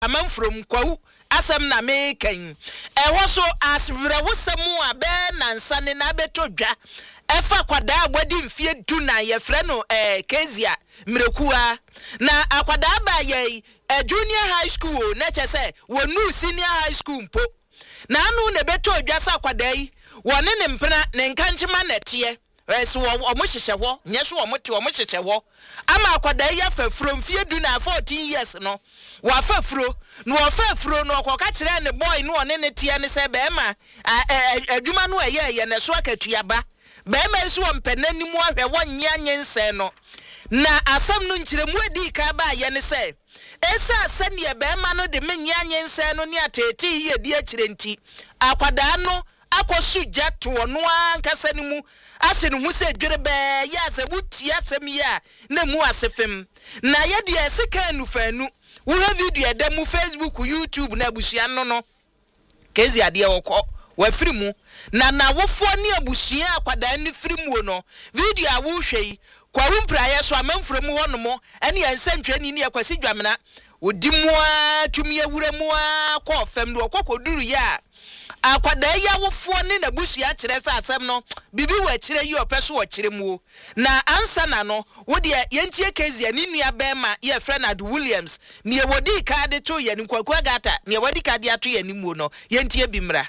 amam from kwau asem na meken ewo so asvira wosemu abe nansa ne na betodwa efa kwada agbadi mfie du na ye frɛ no Kezia Mrekua na akwada ba ye junior high school na chese wonu senior high school mpo na anu ne betodwa sa akwada yi wone ne mpena ne nkanchima netie so omo hyehyɛ ho nyeso omo te omo hyehyɛ ho ama akwada yi afafuro mfie du na 14 years no wafafuro no wafafuro no okoka kire ne boy no one ne tie ne se be ma adwuma no ye ne so akatuaba be ma so mpenanimu ahwe wonye anyense no na asam no nkiremu edi ka ba ye ne se esa asane be ma no de menye anyense no ne atete ye di akire nti akwada no akosu jato no ankasa ne mu ase no mu se dwere be ya se buti asem ya na mu asefem na ye de esika nufanu wo ha video da mu Facebook YouTube na abusia no Kezia de okọ wa firi mu na wofo ne abusia akwada ne firi mu no video a wo hwei kwa wumpra ye so amanfro mu hono mo ene ensantwani ne yakwasi dwamena odimua tumi ewura mu akọ fam no okokoduru ya akwada ya wofo ne na busia kire sa asem no bibi wa kire yi opeso wo kire mu na ansa na no wo de yentie Kezia ni nua bema ye Fernand Williams ne wodi ka de to ye ni kwakwa gata ne wodi ka de ato ye ni mu no yentie bimra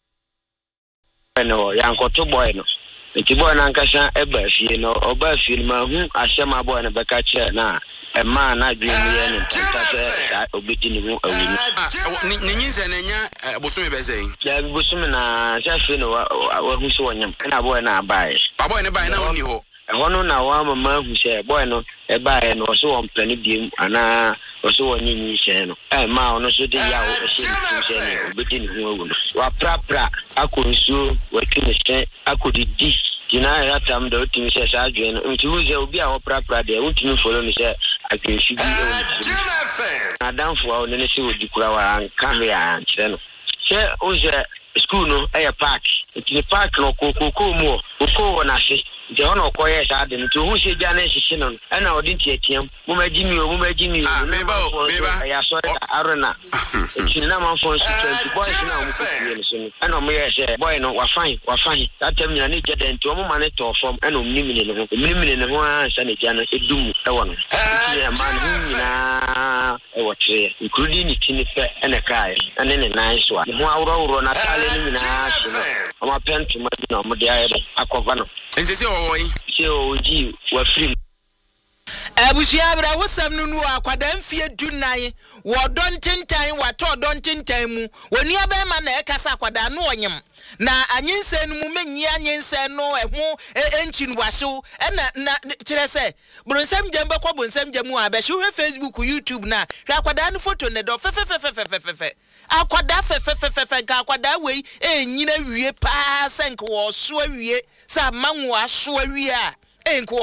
no yankoto boy no enti boy na nkasa eba fie no oba fie ma hu asema boy na beka kire na ema na dwini ye no nkasa obiti ni hu awini ni nyinze na nya bosome bezei ya bosome na jafe no wa hu so wonyam na boy na abae boy ne bae na oni ho hono na wa mama hu se boy no ebae no so won plani biem ana so wonyi hye no ma ono so de ya o hye ni obiti ni hu awu no wa pra akonsu wa kinese akodidi dina ya tam do timi se sa adwen nti uze obi a wo pra de untimi follow ni se akensi bi e adamfo a one ne se odi kura wa nka hwe a nkire no se uze school no e park nti park no kokoko mu o na se je ono koye sa de nti hu se ja na hihye no na odi ntietiam mo maji mi meba ya so arena nti na man for 20 boys na mo ko ni so ana mo ye se boy no wa fine that time na ni je de nti o mo mane to form ana o mnimine ne ho ansa ne ja na edum e wono nti ya man hu nyina e wotre including ni tini fe ene kai ene ne nice wa ho awro na tale ni nyina so o ma pentu ma na mo de ayede akova no enti se owoyi se oji wa free abusia bra wosam nunu akwada mfie dunan wo dontentan wato dontentan mu woni abema na ekasa akwada no onyem na anyinse no mu menyi anyinse no ehu enchin washo na kire se bronsam jembe kwa bronsam jemu abehwe hwe Facebook YouTube na hwe akwada no photo ne do fe akwada fe ka akwada wei enyina wie pa senk wo so awie sa manwo aso awie a enko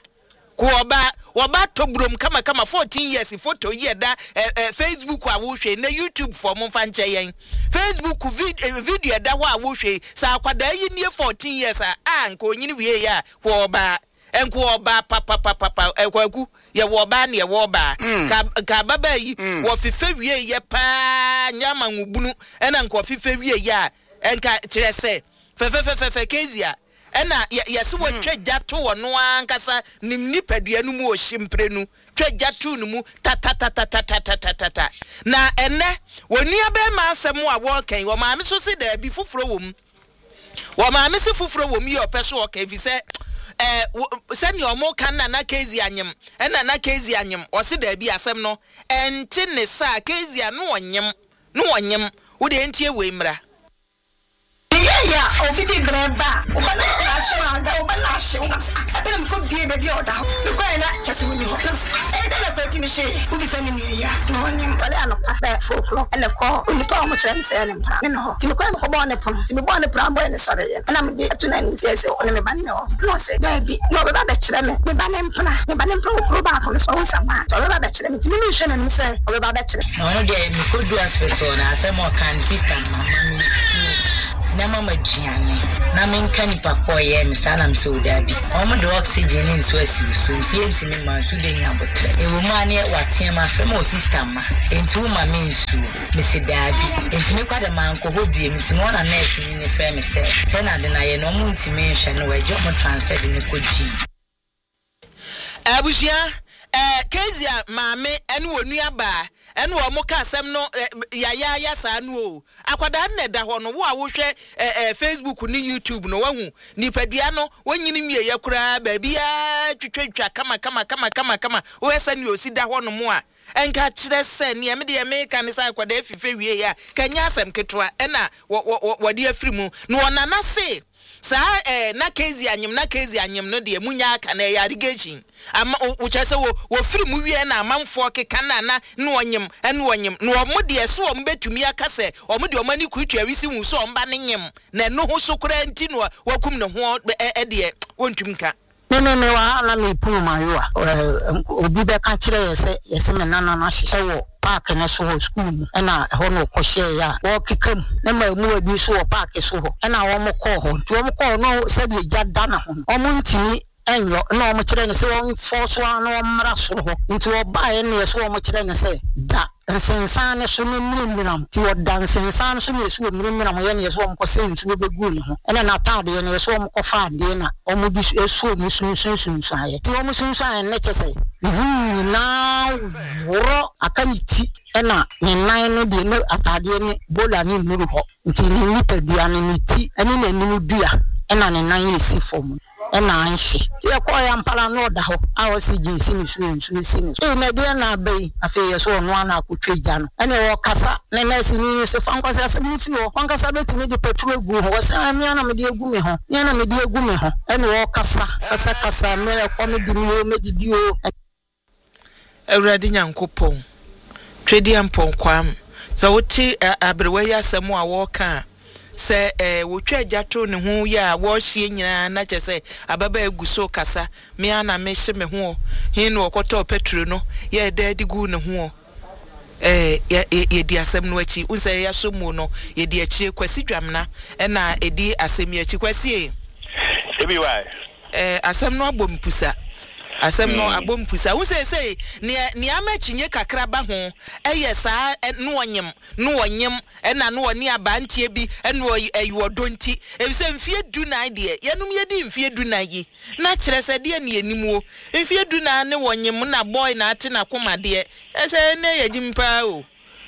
oba to brom kama 14 years photo ye da Facebook a wo hwe na YouTube for mo fa nche yen Facebook video da wa wo hwe sa akwada yi nie 14 years a nko nyini wie ya wo oba enko oba papa ekwaku ye wo oba na ye wo oba ka baba yi wo fife wie ye pa nyama ngubunu ena nko fife wie ya enka kire se fe Kezia ena yesi wo twagya to wono ankasa nipadua no mu ohyimpre nu twagya to no mu ta na ene woni abema asem a wo kan wo maame so se da bi foforo wom wo maame se foforo wom ye opeso o kan fi se sani omo kan na Kezia anyem ena na Kezia anyem o se da bi asem no enti ne sa Kezia no onyem wo de entie we mra ya obi bi breba o ba na shanga o ba na shi o abena mko bie be oda ko na chese woni ho e da na peti mi she u bi sani mi ya no ni wale anopa ba foflo ele ko ni pa mo chere se ele mpa ni no ti mi ko mo bo ne pon ti mi bo ne pran bo ne sore ye na me de atu na ni se o ne ba ne o no se da bi no be ba be chere me ba ne mpra pro ba ko so nsama so be ba be chere me ti mi ni hwe na mi se o be ba be chere no de mi ko du aspect on asem o kan sister mama mi na mama jiane na menka nipa koye me sana mso dadi omo de oxygen nso asiso nti me ma so de nya botre e wo ma ne watie ma fe mo sister ma enti wo ma me nsu me se dadi enti me kwa de man ko hobie me ti no na nurse ni ne fe me se na de na ye no mo nti me hwe no we jo mo transfer de ne ko ji abusia kezia maame ene wonu aba ene wo mo ka asem no ya sa no o akwada na da ho no wo a wo hwe Facebook ni YouTube no wahu nipadua no wonyini mie yakura ba bia twetwetwa kama wo esa ni osi da ho no mo a enka kire se ne me de me ka ne sa akwada afife wie ya kanya asem ketwa ena wo de afiri mu no onana se sa na kezi anyem no de munya aka na irrigation ama uchese wo firi mu wie na amanfo keka na wonyem no omo de so omo betumi aka se omo de omani kutu awisi hu so omba ne nyem na no ho so kura nti no wakum ne ho de wontum ka no wa na me pu mayo obi be ka kire yese me na hye wo park na so school na ho no ko share ya wo kikam na ma mu abi so park so ho na wo mo ko ho nti wo mo ko no se bi ja da na ho o mo ntimi enyo na o mo kire ne se wo force wa na o mra so ho nti wo ba ye ne so wo mo kire ne se da nsensan so mmiram ti wo da nsensan so me so mmiram ye ne so wo mo ko se ntu be gu ne ho na taade ye ne so wo mo ko fa de na o mo bi so mu sunsun aye ti wo mo sunsun ne chese na woro akamiti na ne nan no de no atade ne bola ni nuru ho nti ni nipadua ne ti ani na ni dua na ne nan esi fom na anhye ti e ko ya mpala no da ho a o si jinsi ni nsu si ni na de na bai afi ye so no ana akotwa gya no ene wo kasa ne na si ni se fa nkwasa se mi fi ho kwankasa betimi de petrol egu ho se ami ana me de egu me ho ni ana me de egu me ho ene wo kasa me ko me di mi me didi o Awurade Nyankopon twedi ampon kwam so woti abrewa ya asem a wo ka se wotwa agyato ne ho ya wo hye nyina na kyese ababa eguso kasa me ana me hye me ho hin no okoto petro no ye dadi gu ne ho ye di asem no achi unse ya somu no ye di achi kwasi dwamna na edi asem ya achi kwasi ebi why asem no abompusa asem no abompusa wo say ni amachinye kakraba ho sa no wonyem na no oni abantie bi no ayodonti ebise mfie du na de yenum yedi mfie du na yi na kire se de ne animu mfie du na ne wonyem na boy na ate na koma de ese ne yagimpa o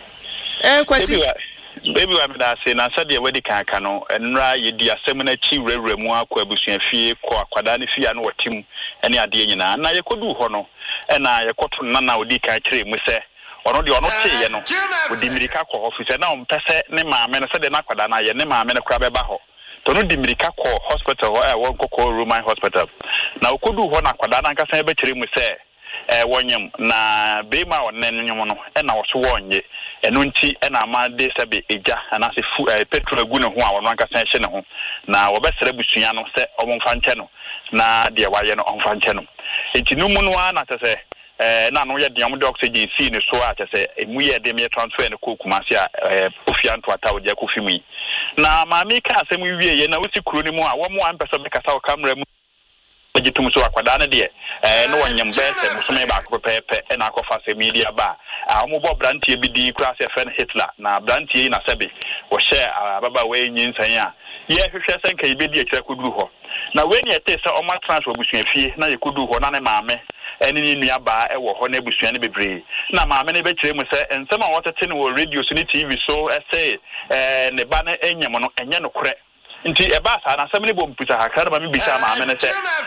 kwasi baby wa da say na say de wedi kanka no enra yedi asem na chi wrewre mu akwa abusuan fie kwa kwada ne fie na watim ene ade nyina na yekodu ho no na yekoto na odi kan kire mu se ono de ono tie ye no odi mirika kwa office na on pese ne maame no se de na kwada na ye ne maame no kra beba ho to no di mirika kwa hospital ho won kokko Roman hospital na okodu ho na kwada na nkasa be kire mu se wonyem na bema onen nyom no na wo so wonye eno nti na ama de sebe eja na se petrol agu ne ho a wono ankasa hye ne ho na wo besere busua no se omfa nche no na de waye no omfa nche no enti no mu no na tese na no ye de om de oxygen si ne so a tese emu ye de me transfer ne ko kumase a ofia nto ata wo je ko fimi na ma mi ka asem wie ye na wosi kuro ni mu a wo mu ampesa be kasa o camera mu ejitum so akwada ne de no wonyem bese musome ba ko pepe na akofa se media ba omo bo brantie bi di kura se fen Hitler na brantie na sebe wo share ababa we nyinsan a ye hwehwe sen kai be di akira koduru ho na we ne ete se oma transfer busuan fie na ye koduru ho na ne maame eni ni nua ba e wo ho na busuan ne bebre na maame ne be kire mu se ensema wo tete ne wo radio so ne TV so say ne ba ne enyem no enye no kure nti eba sa na asem ne bom puta hakra ma me bisa maame ne se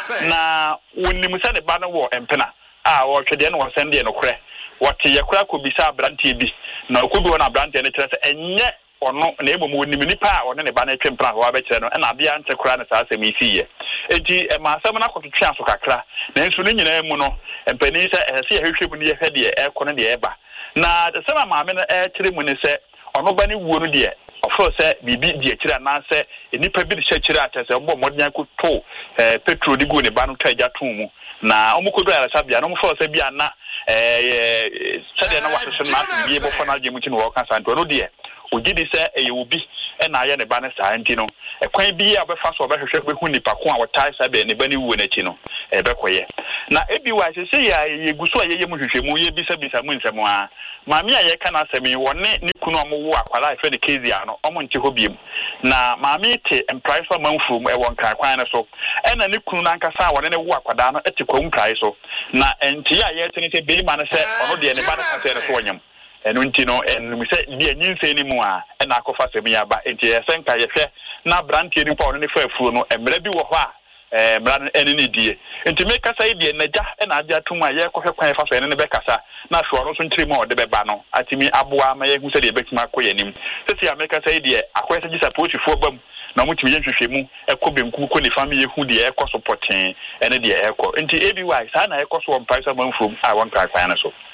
na wonnim se ne ba no wo empena wo twede ne wo sende no kure wote ye kura ko bisa brantie bi na okodu na brantie ne kire se enye ono na ebom wonnim nipa one ne ba na twempra ho abekire no na bia nte kura ne sa asem isiye enti ma asem na kwotwetwa so kakra na nso ne nyina mu no empani se se ye hwehwe mu ne ye hwede e kono de eba na asem maame no kire mu ne se ono ba ne wuo no de of course bibi di akira na se enipa bi de chakira atese mbo modnya ko to petrol di go ne ba no twaja to mu na omukodo ya sabia no mfo se bia na sade na waso na bi bo fo na je mu chi no wo kan santo no de ogidi se eyubi na aye ne ba ne saa nti no kwan bi a befa so obehwehwe behu nipa ko a wotai sa be ne ba ne wu na chi no bekoye na ebi wa sese ya yeguso a yeye mu hwehwemu ye bisa mu nsemu a maami a ye kana semi wonne ne kunu amowo akwala efe ne Kezia no omo nti hobiem na maami te emprise fa manfum e won kan kwan ne so na ne kunu nankasa wonne ne wo akwada no ete kwa emprise so na enti ya ye tene se be ma ne se ono de ne ba ne kase ne so wonyam enu nti no mi se bi anyinse ni mu a na akofa semi aba enti ye senka ye hwe na brantie ni pa ono ne fa afuo no emre bi wo ho a mran ene ne die enti me kasa idie naja na aja tuma ye kohwe kwan fa so ene ne be kasa na hwe no so ntiri ma ode be ba no atimi aboa ma ye hu se de betima koyanim sesi ya me kasa idie akwese gi support fo bam na mutimi ye hwehwemu ekobenku ko ne family hu de ekoso poten ene de ekọ enti ebi why sa na ekoso on price man from I want kwan na so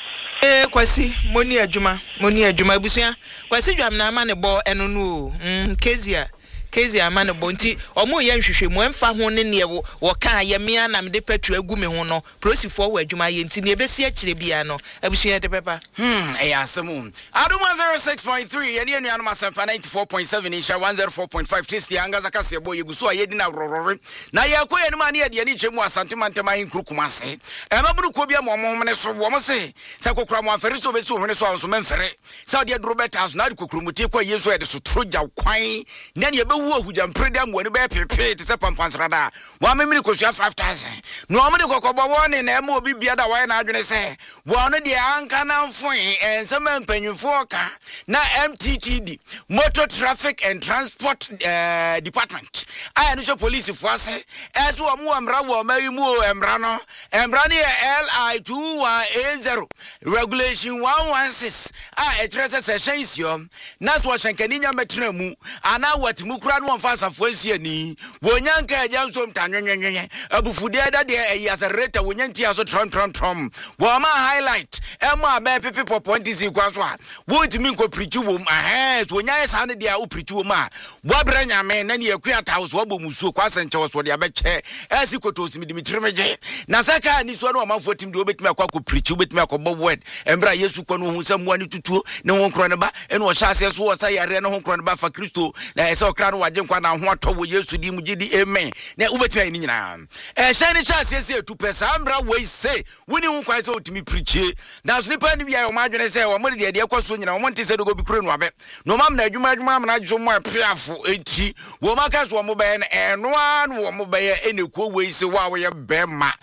kwasi moni adwuma abusua kwasi dwam na ama ne bo eno no Kezia amane bonti omo ye nhwehwemu emfa ho ne ne wo ka ye mia na mede petu agu me ho no prosifo wo adwuma ye nti ne ebesi akire bia no abusua de pepa asemu aduma 06.3 ye ne anu masempa 94.7 isha 104.5 testi anga zakase bo ye guso aye di na rorore na ye koye ne ma ne ye ne chemu asantema hin krukumase emaburu ko bia mo ne so wo mo se kokura mo afere so be so hwene so anso memfere sa de Robert as na kokuru kwa Yesu e de so troja kwan na ne be wo hujam predam woni be pepe te se pampansrada wa memiri kosua 5000 no amede kokobo woni na ema obi bia da wa na adwene se wo no de anka na mfon ensema mpanyufo ka na MTTD Motor Traffic and Transport Department aya no police fo ase ezo wo mu amra wo mayimu emra no emra ne LI 2180 regulation 116 etrese session isio na so shankaninya metra mu ana watimu kura no mfa asafo asia ni wonyanka eja nso mtanwenwenwen abufude da de eyasareta wonyanti aso trom wo ma highlight ema be pepe poponti si kwa so a wotimi nko preach wo so wonyan sa ne de a wo preach wo ma wo bra nyame na ne yakua tawo wo bomusuo kwa senche wo so de abeche esi kotosi mi dimitremeje na saka ni so no manfo tim de obetimi akwa ko preach obetimi akobo word embra Yesu kwa no hu samua ni tutuo ne won kro ne ba ene wo hyase so wo sa yare ne ho kro ne ba fa Kristo na ese okra no waje nkwa na ho atọ Yesu di mu gidi amen na ubetimi ni nyina hyane chase ese etupesa ambra we say woni hu kwa se otimi preach na so nipa ni bia o ma adwene se o mo de ekoso nyina o mo nte se do go bi kure no abe no mam na adwuma na adwo mo apiafo enti wo ma ka so mo be na eno anu wo mo be ene ko we se wa wo ye bema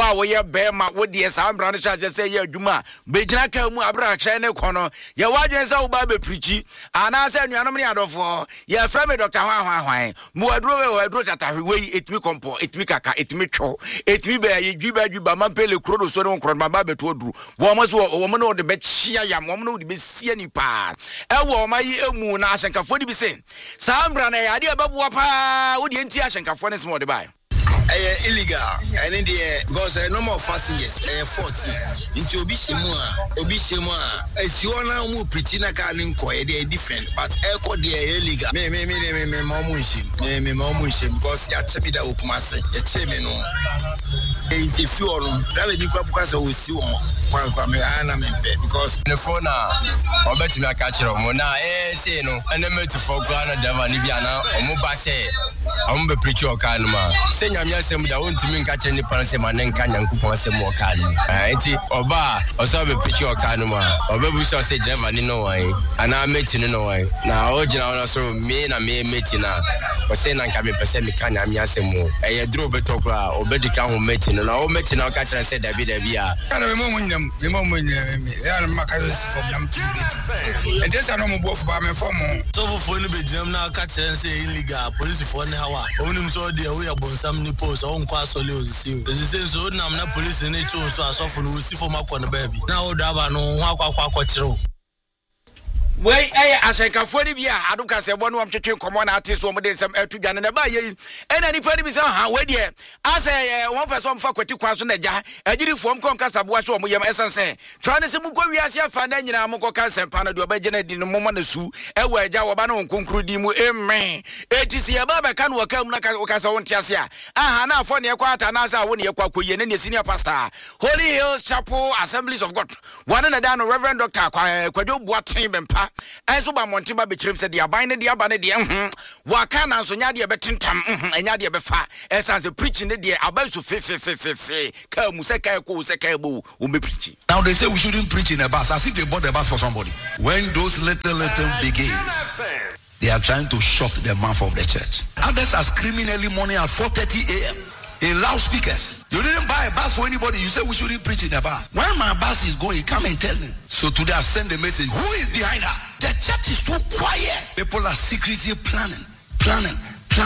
wo de sa ambra no chase se ye adwuma be gina ka mu abra hyane kono ye wa adwene se wo ba be preach ana se anuanom ni adofo ye fra me Dr. Hwan mu adro tata we etimi kompo etimi kaka etimi two etimi be ye dwiba mampele krodo so no nkro ba beto oduru wo mo so wo mo no de be chia yam wo mo no de be sie ni pa wo ma yi emu na ahyenkafo di bi se sambra na ya de ababuwa pa wo de enti ahyenkafo ne smo de bai illegal and in the because no more passengers 40 into obi shemu a esi ona mu preaching na ka ni nko e dey different but eko dey illegal me mo mu shim because ya chebi da okumase ya chemi no enti fi onu da be nipa bukasa o si won kwa me ana me because the phone obeti me aka kire mo na say no enemeti for ground deva ni bia na omo ba say omo be preach o kan ma say nyamya sem da wontimi nka kire ni pan se ma ne nka nyankopon se mo kan enti oba oso be preach o kan ma obabu so say deva ni no wan ana meti ni no wan na o gina ona so me na me meti na o say na nka me pese me kan nyamya sem mo dro be tokra obedi ka ho meti no na o meti na o ka kire say dabi a kana me mo nyam ya makazi for them to get and this no mo bo for ba me form so for no be jam na ka kire say illegal police for ne hawa onim so de we abonsam ni post on kwa so le ozisi o ozisi so nam na police ni chu so asofo no osi for makọ no baby na o daba no ho akwa kire wey ahyenkafo ni bia aduka se bo no amtwetwe komo na ate so mo de nsem atudwane na ba ye ena nipa ni bi se ha we de ase won person fa kwati kwa so na ja agiri fom kon kasa bo so mo yem esense trane se mu ko wiase afa na nyina mo ko kanse pa na do ba gina di no mo na su ewa agya wo ba na nkonkuru di mu amen etisi ya baba kan wo kam na kasa won tiase aha na afọ ne kwa ata na asa wo ne kwa koye ne senior pastor Holy Hills Chapel Assemblies of God one na da no Reverend Dr. Kwadwo Boateng Bempa ba enso ba monte ba bekyerem sɛ de aban ne de aba ne de waka na so nya de betentam enya de befa essence preaching ne de aba so fe ka mu se ka ko se ka bo o me preach. Now they say we shouldn't preach in a bus as if they bought the bus for somebody. When those little begins, they are trying to shock the mouth of the church. Others are screaming early morning at 4:30 a.m. in loudspeakers. You didn't buy a bus for anybody. You say we shouldn't preach in a bus. When my bus is going, come and tell me. So today I send the message. Who is behind that? The church is too quiet. People are secretly planning.